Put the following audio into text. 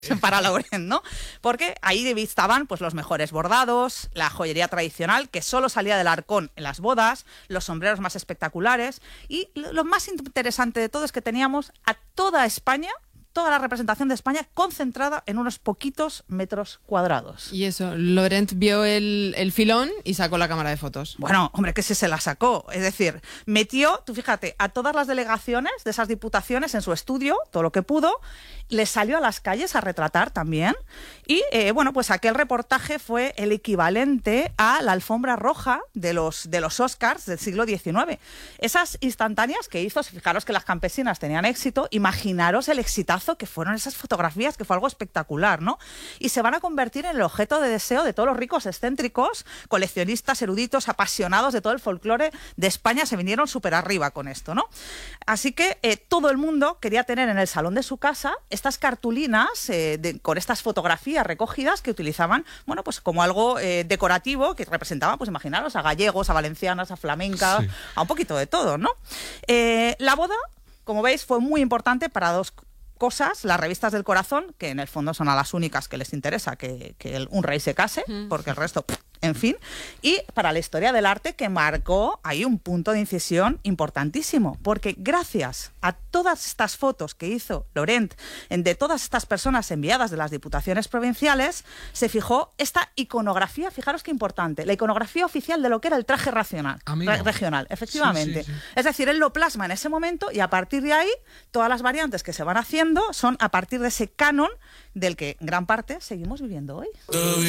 para Laurent, ¿no? Porque ahí estaban pues los mejores bordados, la joyería tradicional que solo salía del arcón en las bodas, los sombreros más espectaculares y lo más interesante de todo es que teníamos a toda España, toda la representación de España concentrada en unos poquitos metros cuadrados. Y eso, Laurent vio el filón y sacó la cámara de fotos. Bueno, hombre, que se la sacó. Es decir, metió, tú fíjate, a todas las delegaciones de esas diputaciones en su estudio, todo lo que pudo, les salió a las calles a retratar también. Y, bueno, pues aquel reportaje fue el equivalente a la alfombra roja de los Oscars del siglo XIX. Esas instantáneas que hizo, fijaros que las campesinas tenían éxito, imaginaros el exitazo que fueron esas fotografías, que fue algo espectacular, ¿no? Y se van a convertir en el objeto de deseo de todos los ricos excéntricos, coleccionistas, eruditos, apasionados de todo el folclore de España, se vinieron súper arriba con esto, ¿no? Así que todo el mundo quería tener en el salón de su casa estas cartulinas con estas fotografías recogidas que utilizaban, bueno, pues como algo decorativo que representaban, pues imaginaros, a gallegos, a valencianas, a flamencas, sí, a un poquito de todo, ¿no? La boda, como veis, fue muy importante para dos cosas, las revistas del corazón, que en el fondo son a las únicas que les interesa que un rey se case, porque el resto, en fin, y para la historia del arte, que marcó ahí un punto de incisión importantísimo, porque gracias a todas estas fotos que hizo Laurent de todas estas personas enviadas de las diputaciones provinciales, se fijó esta iconografía, fijaros qué importante, la iconografía oficial de lo que era el traje regional, efectivamente. Sí, sí, sí. Es decir, él lo plasma en ese momento y a partir de ahí, todas las variantes que se van haciendo son a partir de ese canon del que gran parte seguimos viviendo hoy.